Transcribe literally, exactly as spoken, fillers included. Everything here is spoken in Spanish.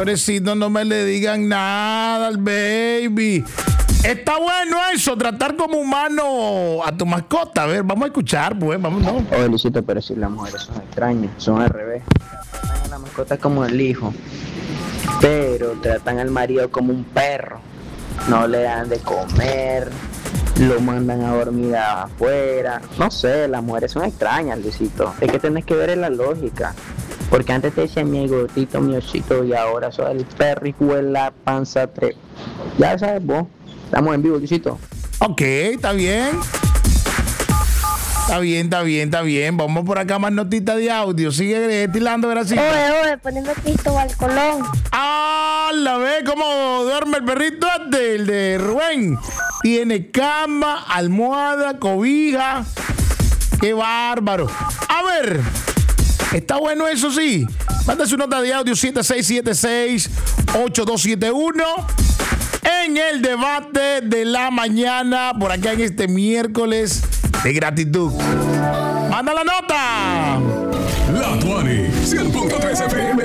pobrecito, no me le digan nada al baby. Está bueno eso, tratar como humano a tu mascota. A ver, vamos a escuchar, pues, vamos, no. Oye, Luisito, pero si las mujeres son extrañas, son al revés. Tratan a la mascota como el hijo, pero tratan al marido como un perro. No le dan de comer, lo mandan a dormir afuera. No sé, las mujeres son extrañas, Luisito. Es que tenés que ver en la lógica. Porque antes te decían mi gordito, mi osito, y ahora soy el perro y la panza tres. Ya sabes vos. Estamos en vivo, Luisito. Ok, está bien. Está bien, está bien, está bien. Vamos por acá, más notitas de audio. Sigue estilando, gracias. Oye, oye, poniendo Cristóbal Colón. Ah, la ve cómo duerme el perrito este, el de Rubén. Tiene cama, almohada, cobija. Qué bárbaro. A ver, está bueno eso, sí. Manda su nota de audio siete seis siete seis, ocho dos siete uno. En el debate de la mañana, por acá en este miércoles de gratitud. ¡Manda la nota! La Tuani, cien punto tres.